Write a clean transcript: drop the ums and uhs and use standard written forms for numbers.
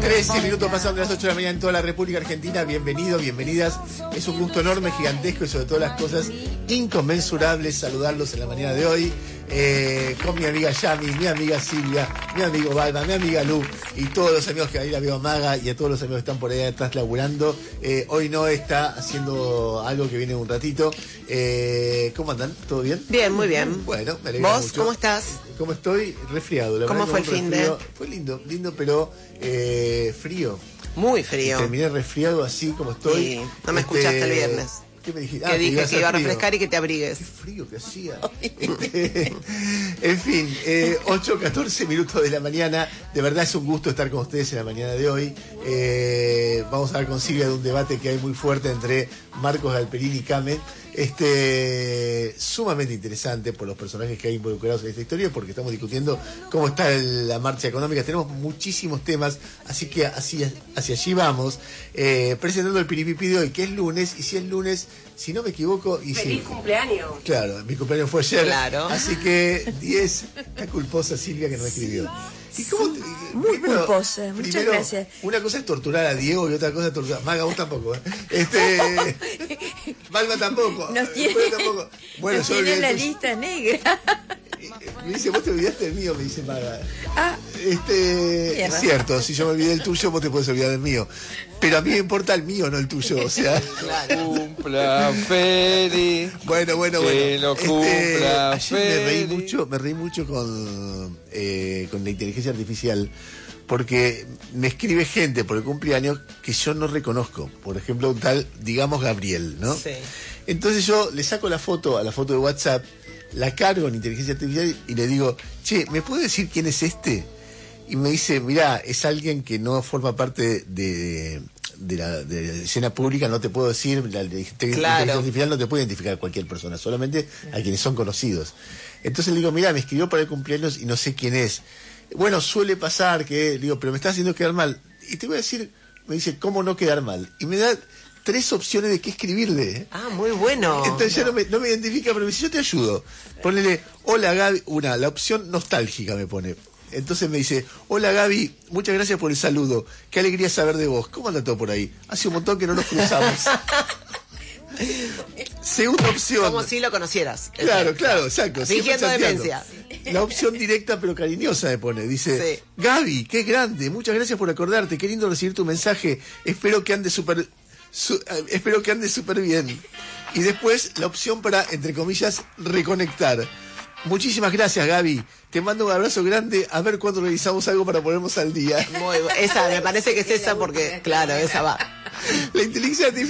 13 minutos pasando las 8 de la mañana en toda la República Argentina. Bienvenidos, bienvenidas. Es un gusto enorme, gigantesco y sobre todo las cosas inconmensurables saludarlos en la mañana de hoy. Con mi amiga Yami, mi amiga Silvia, mi amigo Balma, mi amiga Lu y todos los amigos que ahí la veo a Maga y a todos los amigos que están por ahí atrás laburando. Hoy no está haciendo algo que viene un ratito. ¿Cómo andan? ¿Todo bien? Bien, muy bien. Bueno, me alegra ¿Vos mucho. ¿Cómo estás? ¿Cómo estoy? Resfriado. La ¿Cómo verdad, fue el fin de? Fue lindo, pero frío. Muy frío. Terminé resfriado así como estoy. Sí, no me escuchaste el viernes. ¿Qué me dijiste? Que dije que iba a frío. refrescar y que te abrigues. Qué frío que hacía. En fin, 8:14 minutos de la mañana. De verdad es un gusto estar con ustedes en la mañana de hoy. Vamos a hablar con Silvia de un debate que hay muy fuerte entre Marcos Galperín y Kame. Sumamente interesante por los personajes que hay involucrados en esta historia, porque estamos discutiendo cómo está la marcha económica. Tenemos muchísimos temas, así que hacia allí vamos. Presentando el Piripipi de hoy, que es lunes, y si es lunes, si no me equivoco... ¡Feliz cumpleaños! Claro, mi cumpleaños fue ayer. Claro. Así que 10, está culposa Silvia que no escribió. ¿Y cómo Muy culposa, muchas gracias. Una cosa es torturar a Diego y otra cosa es torturar... Maga, vos tampoco, Balma tampoco. Nos tiene, tampoco. Bueno, nos yo tiene olvidé la lista negra. Me dice, vos te olvidaste del mío, me dice Maga. Ah, es cierto, si yo me olvidé del tuyo, vos te podés olvidar del mío. Pero a mí me importa el mío, no el tuyo, o sea. Claro. Cumpla feliz. Bueno. Que lo cumpla ayer feliz. me reí mucho con la inteligencia artificial, porque me escribe gente por el cumpleaños que yo no reconozco. Por ejemplo, un tal, digamos, Gabriel, ¿no? Sí. Entonces yo le saco la foto a la foto de WhatsApp, la cargo en inteligencia artificial y le digo, che, ¿me puede decir quién es este? Y me dice, mirá, es alguien que no forma parte de la escena pública, no te puedo decir, la inteligencia artificial no te puede identificar a cualquier persona, solamente a quienes son conocidos. Entonces le digo, mirá, me escribió para el cumpleaños y no sé quién es. Bueno, suele pasar que, le digo, pero me está haciendo quedar mal. Y te voy a decir, me dice, ¿cómo no quedar mal? Y me da 3 opciones de qué escribirle. Ah, muy bueno. Entonces ya no me identifica, pero me dice, yo te ayudo. Ponele, hola Gaby, la opción nostálgica me pone. Entonces me dice, hola Gaby, muchas gracias por el saludo. Qué alegría saber de vos. ¿Cómo anda todo por ahí? Hace un montón que no nos cruzamos. Segunda opción. Como si lo conocieras. Claro, exacto. Fingiendo demencia. La opción directa pero cariñosa me pone. Dice, sí. Gaby, qué grande, muchas gracias por acordarte. Qué lindo recibir tu mensaje. Espero que ande súper bien. Y después la opción para, entre comillas, reconectar. Muchísimas gracias, Gaby. Te mando un abrazo grande. A ver cuándo realizamos algo para ponernos al día. Muy esa, me parece que es esa porque, claro, esa va. La inteligencia artificial